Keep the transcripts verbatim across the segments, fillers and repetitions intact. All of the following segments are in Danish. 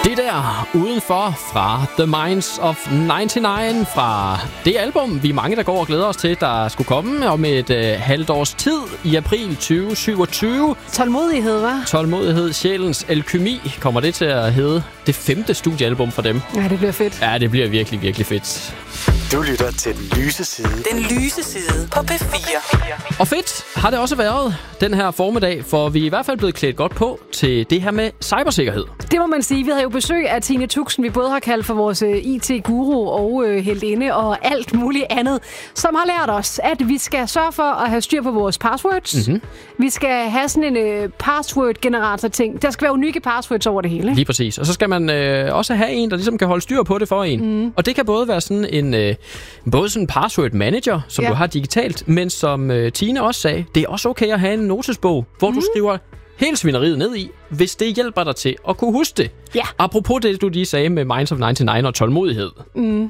Det der udenfor fra The Minds of nioghalvfems, fra det album, vi er mange, der går og glæder os til, der skulle komme om et øh, halvt års tid i april tyve syvogtyve. Tålmodighed, hva'? Tålmodighed, sjælens alkymi, kommer det til at hedde det femte studiealbum for dem. Ja, det bliver fedt. Ja, det bliver virkelig, virkelig fedt. Du lytter til Den Lyse Side. Den Lyse Side på P fire. Og fedt har det også været den her formiddag, for vi er i hvert fald blevet klædt godt på til det her med cybersikkerhed. Det må man sige. Vi havde jo besøg af Tine Tuxen, vi både har kaldt for vores I T-guru og øh, heldinde og alt muligt andet, som har lært os, at vi skal sørge for at have styr på vores passwords. Mm-hmm. Vi skal have sådan en øh, password-generator-ting. Der skal være unikke passwords over det hele. Lige præcis. Og så skal man øh, også have en, der ligesom kan holde styr på det for en. Mm. Og det kan både være sådan en øh, både sådan en password manager, som ja. du har digitalt, men som øh, Tine også sagde, det er også okay at have en notesbog, hvor mm. du skriver hele svineriet ned i, hvis det hjælper dig til at kunne huske det. Ja. Apropos det, du lige sagde med Minds of nioghalvfems og tålmodighed. Mm.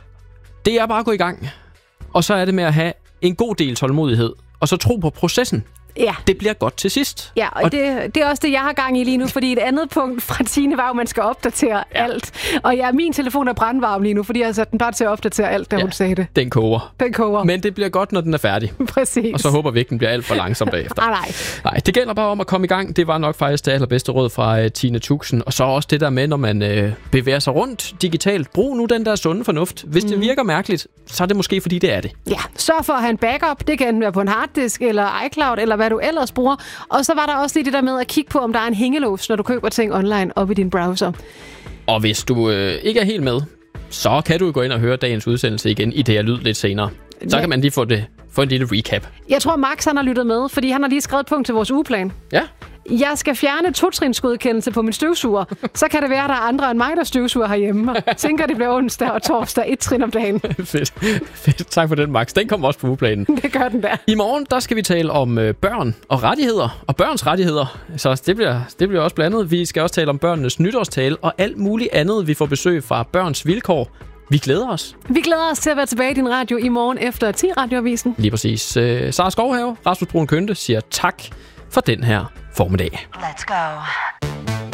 Det er bare at gå i gang. Og så er det med at have en god del tålmodighed, og så tro på processen. Ja. Det bliver godt til sidst. Ja, og, og det, det er også det, jeg har gang i lige nu, fordi et andet punkt fra Tine var jo, at man skal opdatere ja. alt. Og ja, min telefon er brandvarm lige nu, fordi jeg har sat den bare til at opdatere alt, da ja, hun sagde det. Den koger. Den koger. Men det bliver godt, når den er færdig. Præcis. Og så håber vi ikke, den bliver alt for langsom bagefter. nej, nej. Nej, det gælder bare om at komme i gang. Det var nok faktisk det allerbedste råd fra uh, Tine Tuxen. Og så også det der med, når man uh, bevæger sig rundt digitalt. Brug nu den der sunde fornuft. Hvis mm. det virker mærkeligt, så er det måske, fordi det er det. Ja, sørg for at have en backup. Det kan enten være på en harddisk eller iCloud, eller hvad du ellers bruger. Og så var der også lige det der med at kigge på, om der er en hængelås, når du køber ting online op i din browser. Og hvis du øh, ikke er helt med, så kan du gå ind og høre dagens udsendelse igen i det her lyd lidt senere. Så ja. kan man lige få, det, få en lille recap. Jeg tror, Max han har lyttet med, fordi han har lige skrevet et punkt til vores ugeplan. Ja. Jeg skal fjerne to-trinsgodkendelse på min støvsuger. Så kan det være, at der er andre end mig, der støvsuger herhjemme. Jeg tænker, det bliver onsdag og torsdag et trin om dagen. Fedt. Fedt. Tak for den, Max. Den kommer også på ugeplanen. Det gør den der. I morgen, der skal vi tale om øh, børn og rettigheder. Og børns rettigheder. Så det bliver, det bliver også blandet. Vi skal også tale om børnenes nytårstale og alt muligt andet. Vi får besøg fra Børns Vilkår. Vi glæder os. Vi glæder os til at være tilbage i din radio i morgen efter ti radioavisen. Lige præcis. Øh, Sara Skovhave, Rasmus Brun Kønte siger tak for den her formiddag. Let's go.